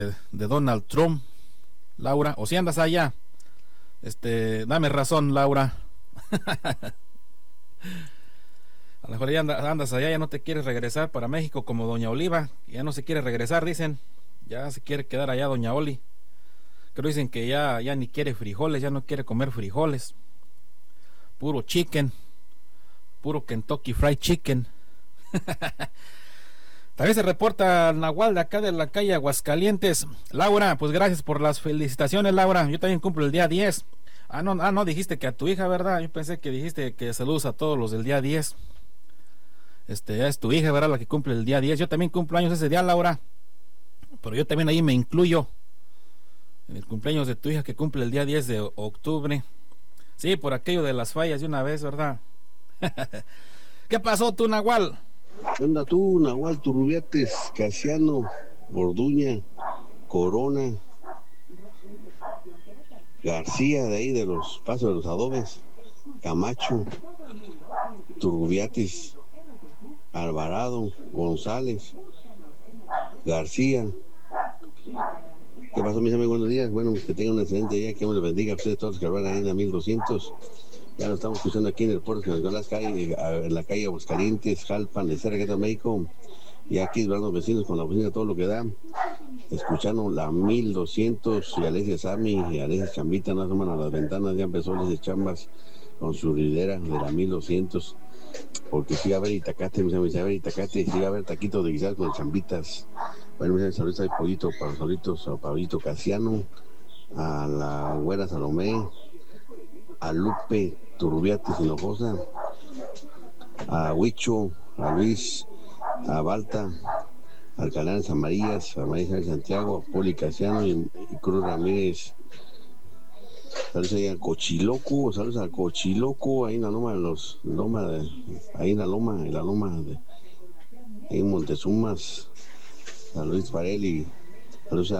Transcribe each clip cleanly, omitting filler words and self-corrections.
de Donald Trump, Laura, o si andas allá, dame razón, Laura. A lo mejor ya andas allá, ya no te quieres regresar para México como Doña Oliva, ya no se quiere regresar, dicen, ya se quiere quedar allá Doña Oli. Creo dicen que ya ni quiere frijoles, ya no quiere comer frijoles, puro chicken, puro Kentucky Fried Chicken. También se reporta Nahual de acá de la calle Aguascalientes. Laura, pues gracias por las felicitaciones, Laura. Yo también cumplo el día 10. No, dijiste que a tu hija, ¿verdad? Yo pensé que dijiste que saludos a todos los del día 10. Ya es tu hija, ¿verdad? La que cumple el día 10. Yo también cumplo años ese día, Laura. Pero yo también ahí me incluyo en el cumpleaños de tu hija que cumple el día 10 de octubre. Sí, por aquello de las fallas de una vez, ¿verdad? ¿Qué pasó tú, Nahual? ¿Qué onda tú, Nahual, Turrubiates, Casiano, Orduña, Corona, García, de ahí de los Pasos de los Adobes, Camacho, Turrubiates, Alvarado, González, García? ¿Qué pasó, mis amigos? Buenos días. Bueno, que tengan un excelente día, que Dios les bendiga a ustedes todos que van ahí en la 1200. Ya lo estamos escuchando aquí en el puerto que nos dio las calles, en la calle Aguascalientes, Jalpan, de Cerca, México. Y aquí van los vecinos con la oficina, todo lo que da. Escuchando la 1200 y Alesia Sami y Alesia Chambita, no asoman a las ventanas, ya empezó Alesia Chambas con su lidera de la 1200. Porque sí va a haber itacate, mis amigos, sí va a haber itacate, sí va a haber taquitos de guisar con chambitas. Bueno, mis amigos, saludos a Pollito, para Solitos, a Pablito Casiano, a la Güera Salomé, a Lupe Turrubiates Hinojosa, a Huicho, a Luis, a Balta, al Canal San Marías, a María Isabel Santiago, a Poli Casiano y Cruz Ramírez. Saludos ahí al Cochiloco, saludos al Cochiloco, ahí en la loma ahí en la loma de ahí en Montezumas, a Luis Parelli, saludos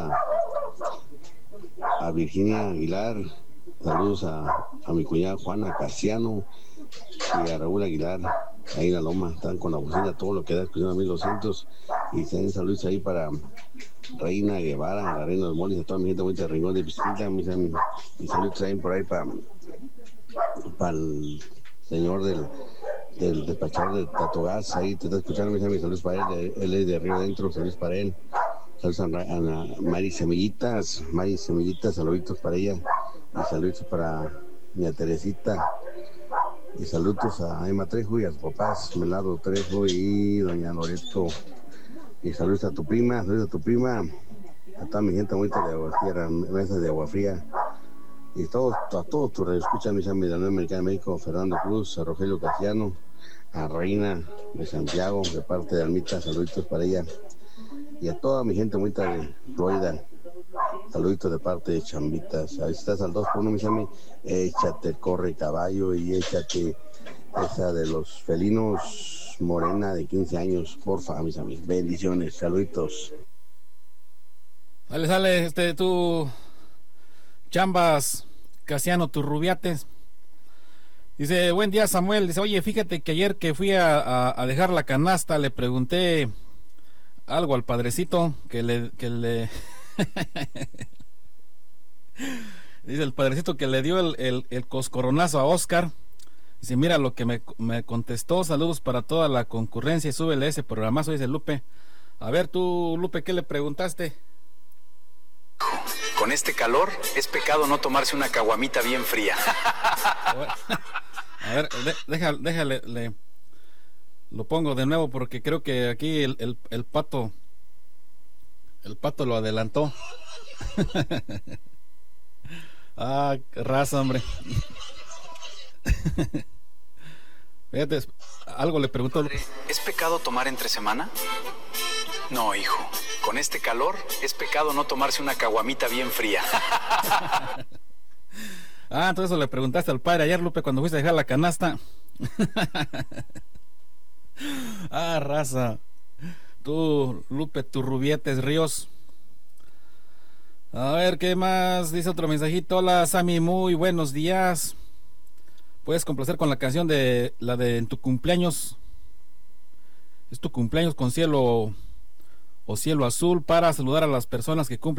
a Virginia Aguilar, saludos a mi cuñada Juana Casiano y a Raúl Aguilar, ahí en la loma, están con la bocina, todo lo que da, escuchando a 1200, y también saludos ahí para Reina Guevara, la Reina de los Moles, a toda mi gente bonita de Rincón de Pisquita, mis amigos, y saludos también por ahí para el señor del despachador de Tatogás, ahí te está escuchando, mis amigos, saludos para él es de Río Adentro, saludos para él, saludos a Mari Semillitas, saluditos para ella, y saludos para mi Teresita, y saludos a Emma Trejo y a sus papás, Melado Trejo y doña Loreto. Y saludos a tu prima, a toda mi gente bonita de Agua Fría, mesas de Agua Fría. Y a todos tus escuchan, mis amigos de la Unión Americana de México, Fernando Cruz, a Rogelio Casiano, a Reina de Santiago, de parte de Almita, saluditos para ella. Y a toda mi gente bonita de Florida, saluditos de parte de Chambitas. Ahí estás al 2 por 1, mis amigos, échate corre caballo y échate esa de los felinos morena de 15 años, porfa, mis amigos. Bendiciones, saluditos. Sale, tú, Chambas, Casiano, Turrubiates. Dice, buen día, Samuel. Dice, oye, fíjate que ayer que fui a dejar la canasta, le pregunté algo al padrecito que le dice el padrecito que le dio el coscorronazo a Oscar. Dice, mira lo que me contestó, saludos para toda la concurrencia y súbele ese programazo, dice Lupe. A ver tú, Lupe, ¿qué le preguntaste? Con este calor es pecado no tomarse una caguamita bien fría. A ver, déjale, lo pongo de nuevo porque creo que aquí el pato lo adelantó. Ah, qué raza, hombre. Fíjate, algo le preguntó. ¿Es pecado tomar entre semana? No, hijo. Con este calor es pecado no tomarse una caguamita bien fría. Entonces eso le preguntaste al padre ayer, Lupe, cuando fuiste a dejar la canasta. Raza. Tú, Lupe, Turrubiates Ríos. A ver, ¿qué más? Dice otro mensajito. Hola, Sammy, muy buenos días. Puedes complacer con la canción de la de En tu cumpleaños. Es tu cumpleaños con cielo o cielo azul para saludar a las personas que cumplen